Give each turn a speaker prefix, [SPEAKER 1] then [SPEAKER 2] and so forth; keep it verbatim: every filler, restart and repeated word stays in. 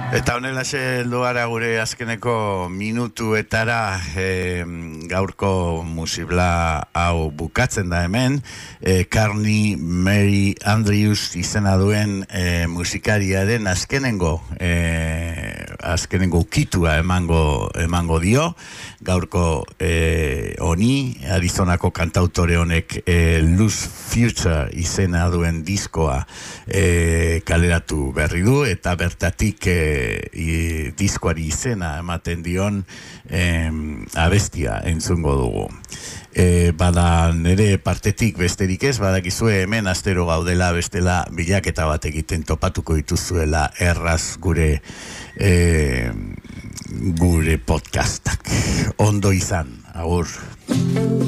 [SPEAKER 1] Eta honelaxe heldu gara gure azkeneko minutuetara, e, gaurko musibla hau bukatzen da hemen. e, Carney Mary Andrews izena duen e, musikariaren azkenengo e, azkenengo ukitua emango, emango dio gaurko e, honi, Arizonako kantautore honek e, Loose Future izena duen diskoa e, kaleratu berri du, eta bertatik e, I, diskoari izena ematen dion em, abestia entzungo dugu. E, bada nere partetik besterik ez, badakizue hemen astero gaudela bestela bilaketa bat egiten topatuko dituzuela erraz gure e, gure podcastak. Ondo izan, agur.